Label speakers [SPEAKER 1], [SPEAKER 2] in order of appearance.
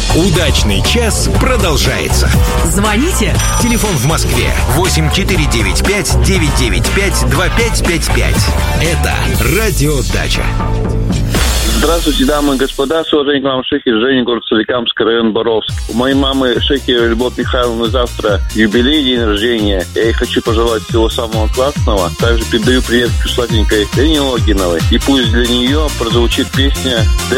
[SPEAKER 1] Удачный час продолжается.
[SPEAKER 2] Звоните.
[SPEAKER 1] Телефон в Москве 8495-995-2555. Это Радио Дача.
[SPEAKER 3] Здравствуйте, дамы и господа. С уважением к вам, Шехи, Женя, город Соликамск, район Боровск. У моей мамы Шехи Любовь Михайловны завтра юбилей, день рождения. Я ей хочу пожелать всего самого классного. Также передаю привет сладенькой Лене Логиновой. И пусть для нее прозвучит песня